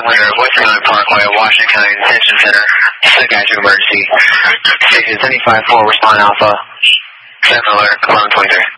500 West Island Parkway, Washington County Detention Center. Psychiatric emergency. Station 75-4, respond Alpha. 7 alert, 1123.